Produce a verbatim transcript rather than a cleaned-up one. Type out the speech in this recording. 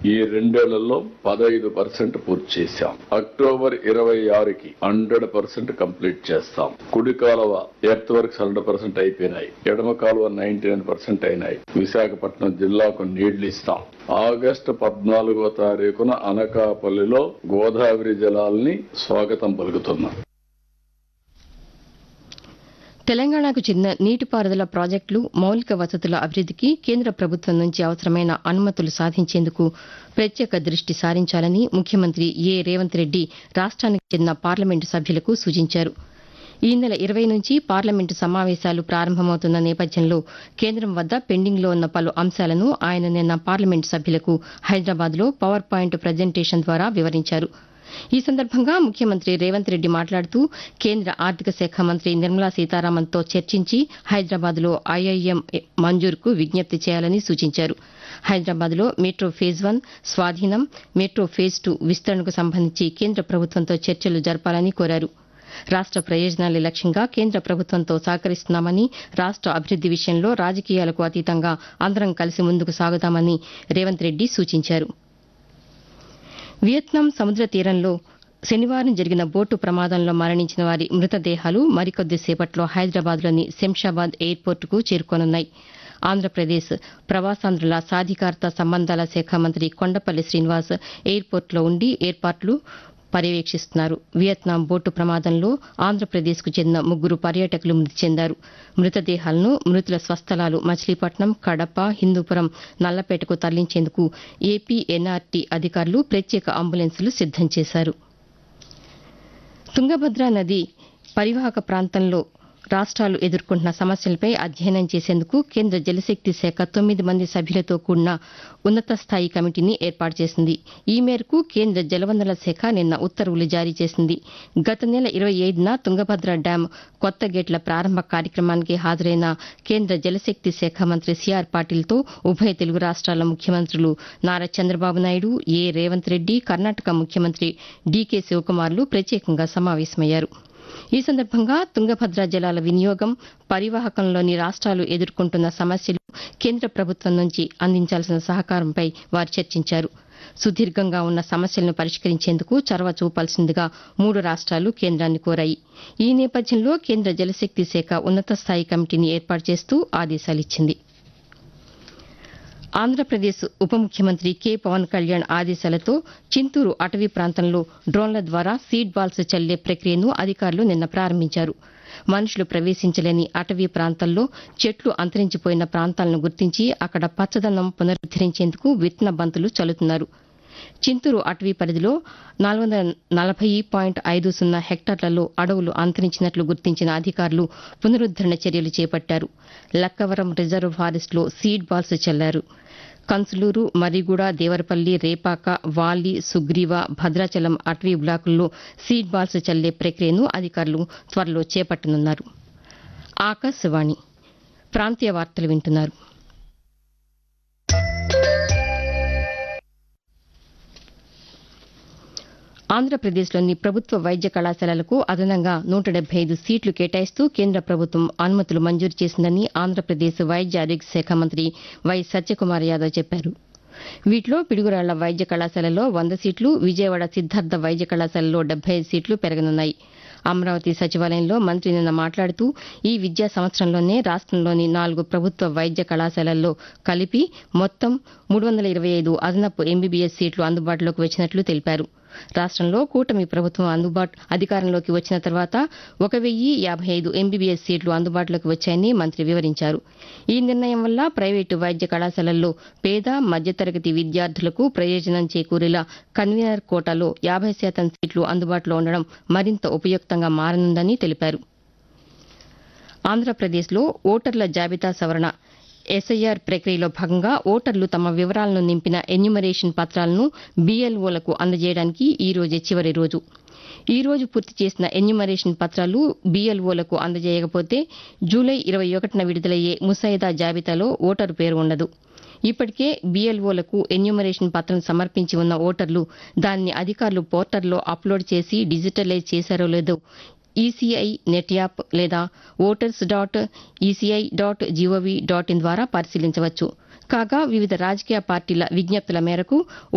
ఈ రెండేళ్లలో పదహైదు పర్సెంట్ పూర్తి చేశాం. అక్టోబర్ ఇరవై ఆరుకి హండ్రెడ్ పర్సెంట్ కంప్లీట్ చేస్తాం. కుడి కాలువ ఎర్త్ వర్క్స్ హండ్రెడ్ పర్సెంట్ అయిపోయినాయి. ఎడమ కాలువ నైన్టీ నైన్ పర్సెంట్ అయినాయి. విశాఖపట్నం జిల్లాకు నీళ్లు ఇస్తాం. ఆగస్టు పద్నాలుగో తారీఖున అనకాపల్లిలో గోదావరి జలాల్ని స్వాగతం పలుకుతున్నాం. తెలంగాణకు చెందిన నీటిపారుదల ప్రాజెక్టులు, మౌలిక వసతుల అభివృద్దికి కేంద్ర ప్రభుత్వం నుంచి అవసరమైన అనుమతులు సాధించేందుకు ప్రత్యేక దృష్టి సారించాలని ముఖ్యమంత్రి ఏ రేవంత్ రెడ్డి రాష్ట్రానికి చెందిన పార్లమెంటు సభ్యులకు సూచించారు. ఈ నెల ఇరవై నుంచి పార్లమెంటు సమావేశాలు ప్రారంభమవుతున్న నేపథ్యంలో కేంద్రం వద్ద పెండింగ్లో ఉన్న పలు అంశాలను ఆయన నిన్న పార్లమెంటు సభ్యులకు హైదరాబాద్లో పవర్ పాయింట్ ప్రజెంటేషన్ ద్వారా వివరించారు. ఈ సందర్భంగా ముఖ్యమంత్రి రేవంత్ రెడ్డి మాట్లాడుతూ కేంద్ర ఆర్థిక శాఖ మంత్రి నిర్మలా సీతారామన్తో చర్చించి హైదరాబాద్లో ఐఐఎం మంజూరుకు విజ్ఞప్తి చేయాలని సూచించారు. హైదరాబాద్లో మెట్రో ఫేజ్ వన్, స్వాధీనం, మెట్రో ఫేజ్ టూ విస్తరణకు సంబంధించి కేంద్ర ప్రభుత్వంతో చర్చలు జరపాలని కోరారు. రాష్ట ప్రయోజనాలే లక్ష్యంగా కేంద్ర ప్రభుత్వంతో సహకరిస్తున్నామని, రాష్ట అభివృద్ది విషయంలో రాజకీయాలకు అతీతంగా అందరం కలిసి ముందుకు సాగుతామని రేవంత్ రెడ్డి సూచించారు. వియత్నాం సముద్ర తీరంలో శనివారం జరిగిన బోటు ప్రమాదంలో మరణించిన వారి మృతదేహాలు మరికొద్ది సేపట్లో హైదరాబాద్లోని శంషాబాద్ ఎయిర్పోర్టుకు చేరుకోనున్నాయి. ఆంధ్రప్రదేశ్ ప్రవాసాంధ్రుల సాధికారత సంబంధాల శాఖ మంత్రి కొండపల్లి శ్రీనివాస్ ఎయిర్పోర్టులో ఉండి ఏర్పాట్లు పర్యవేక్షిస్తున్నారు. వియత్నాం బోటు ప్రమాదంలో ఆంధ్రప్రదేశ్కు చెందిన ముగ్గురు పర్యాటకులు మృతి చెందారు. మృతదేహాలను మృతుల స్వస్థలాలు మచిలీపట్నం, కడప, హిందూపురం, నల్లపేటకు తరలించేందుకు ఏపీ ఎన్ఆర్టీ అధికారులు ప్రత్యేక అంబులెన్సులు సిద్దం చేశారు. తుంగభద్ర నది పరివాహక ప్రాంతంలో రాష్ట్రాలు ఎదుర్కొంటున్న సమస్యలపై అధ్యయనం చేసేందుకు కేంద్ర జలశక్తి శాఖ తొమ్మిది మంది సభ్యులతో కూడిన ఉన్నత స్థాయి కమిటీని ఏర్పాటు చేసింది. ఈ మేరకు కేంద్ర జలవనరుల శాఖ నిన్న ఉత్తర్వులు జారీ చేసింది. గత నెల ఇరవై ఐదున తుంగభద్ర డ్యాం కొత్త గేట్ల ప్రారంభ కార్యక్రమానికి హాజరైన కేంద్ర జలశక్తి శాఖ మంత్రి సిఆర్ పాటిల్తో ఉభయ తెలుగు రాష్ట్రాల ముఖ్యమంత్రులు నారా చంద్రబాబు నాయుడు, ఏ రేవంత్ రెడ్డి, కర్ణాటక ముఖ్యమంత్రి డీకే శివకుమార్లు ప్రత్యేకంగా సమావేశమయ్యారు. ఈ సందర్భంగా తుంగభద్ర జలాల వినియోగం, పరివాహకంలోని రాష్ట్రాలు ఎదుర్కొంటున్న సమస్యలు, కేంద్ర ప్రభుత్వం నుంచి అందించాల్సిన సహకారంపై వారు చర్చించారు. సుదీర్ఘంగా ఉన్న సమస్యలను పరిష్కరించేందుకు చొరవ చూపాల్సిందిగా మూడు రాష్ట్రాలు కేంద్రాన్ని కోరాయి. ఈ నేపథ్యంలో కేంద్ర జలశక్తి శాఖ ఉన్నత స్థాయి కమిటీని ఏర్పాటు చేస్తూ ఆదేశాలిచ్చింది. ఆంధ్రప్రదేశ్ ఉప ముఖ్యమంత్రి కె పవన్ కళ్యాణ్ ఆదేశాలతో చింతూరు అటవీ ప్రాంతంలో డ్రోన్ల ద్వారా సీడ్ బాల్స్ చల్లే ప్రక్రియను అధికారులు నిన్న ప్రారంభించారు. మనుషులు ప్రవేశించలేని అటవీ ప్రాంతాల్లో చెట్లు అంతరించిపోయిన ప్రాంతాలను గుర్తించి అక్కడ పచ్చదనం పునరుద్దరించేందుకు విత్తన బంతులు చల్లుతున్నారు. చింతూరు అటవీ పరిధిలో నాలుగు వందల నలభై పాయింట్ ఐదు సున్నా హెక్టార్లలో అడవులు అంతరించినట్లు గుర్తించిన అధికారులు పునరుద్దరణ చర్యలు చేపట్టారు. లక్కవరం రిజర్వ్ ఫారెస్ట్లో సీడ్ బాల్స్ చల్లారు. కంసులూరు, మర్రిగూడ, దేవరపల్లి, రేపాక, వాలి, సుగ్రీవ, భద్రాచలం అటవీ బ్లాకుల్లో సీడ్ బాల్స్ చల్లే ప్రక్రియను అధికారులు త్వరలో చేపట్టనున్నారు. ఆకాశవాణి ప్రాంతీయ వార్తలు వింటున్నారు. ఆంధ్రప్రదేశ్లోని ప్రభుత్వ వైద్య కళాశాలలకు అదనంగా నూట డెబ్బై ఐదు సీట్లు కేటాయిస్తూ కేంద్ర ప్రభుత్వం అనుమతులు మంజూరు చేసిందని ఆంధ్రప్రదేశ్ వైద్య ఆరోగ్య శాఖ మంత్రి వై సత్యకుమార్ యాదవ్ చెప్పారు. వీటిలో పిడుగురాళ్ల వైద్య కళాశాలలో వంద సీట్లు, విజయవాడ సిద్ధార్థ వైద్య కళాశాలలో డెబ్బై ఐదు సీట్లు పెరగనున్నాయి. అమరావతి సచివాలయంలో మంత్రి నిన్న మాట్లాడుతూ ఈ విద్యా సంవత్సరంలోనే రాష్ట్రంలోని నాలుగు ప్రభుత్వ వైద్య కళాశాలల్లో కలిపి మొత్తం మూడు వందల ఇరవై ఐదు అదనపు ఎంబీబీఎస్ సీట్లు అందుబాటులోకి వచ్చినట్లు తెలిపారు. రాష్ట్రంలో కూటమి ప్రభుత్వం అందుబాటు అధికారంలోకి వచ్చిన తర్వాత ఒక వెయ్యి యాభై ఐదు ఎంబీబీఎస్ సీట్లు అందుబాటులోకి వచ్చాయని మంత్రి వివరించారు. ఈ నిర్ణయం వల్ల ప్రైవేటు వైద్య కళాశాలల్లో పేద, మధ్యతరగతి విద్యార్థులకు ప్రయోజనం చేకూరేలా కన్వీనర్ కోటాలో యాభై శాతం సీట్లు అందుబాటులో ఉండడం మరింత ఉపయుక్తంగా మారనుందని తెలిపారు. ఆంధ్రప్రదేశ్లో ఓటర్ల జాబితా సవరణ ఎస్ఐఆర్ ప్రక్రియలో భాగంగా ఓటర్లు తమ వివరాలను నింపిన ఎన్యూమరేషన్ పత్రాలను బీఎల్ఓలకు అందజేయడానికి ఈ రోజే చివరి రోజు. ఈ రోజు పూర్తి చేసిన ఎన్యూమరేషన్ పత్రాలు బీఎల్ఓలకు అందజేయకపోతే జూలై ఇరవై ఒకటిన విడుదలయ్యే ముసాయిదా జాబితాలో ఓటరు పేరు ఉండదు. ఇప్పటికే బీఎల్ఓలకు ఎన్యూమరేషన్ పత్రం సమర్పించి ఉన్న ఓటర్లు దాన్ని అధికారులు పోర్టల్లో అప్లోడ్ చేసి డిజిటలైజ్ చేశారో లేదో ఈసీఐ నెట్ యాప్ లేదా voters dot ECI dot GOV dot in ద్వారా పరిశీలించవచ్చు. కాగా వివిధ రాజకీయ పార్టీల విజ్ఞప్తుల మేరకు